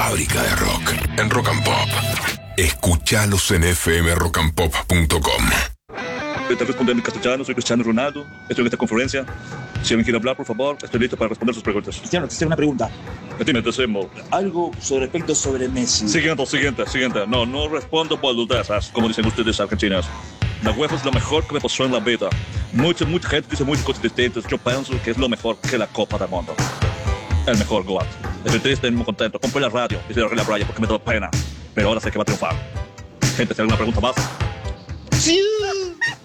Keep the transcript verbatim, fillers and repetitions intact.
fábrica de rock en Rock and Pop. Escuchalos en f m rock and pop punto com. Estoy respondiendo en castellano, soy Cristiano Ronaldo, estoy en esta conferencia. Si alguien quiere hablar, por favor, estoy listo para responder sus preguntas. Cristiano, te hice una pregunta. Dime, te hacemos. Algo sobre respecto sobre Messi. Siguiente, siguiente, siguiente. No, no respondo por dudezas, como dicen ustedes argentinos. La UEFA es lo mejor que me pasó en la vida. Mucha, mucha gente dice muchas cosas distintas. Yo pienso que es lo mejor que la Copa del Mundo. El mejor Goat. Estoy triste y muy contento. Compré la radio y se lo arreglé a Brian porque me da pena. Pero ahora sé que va a triunfar. Gente, ¿tiene alguna pregunta más? Sí.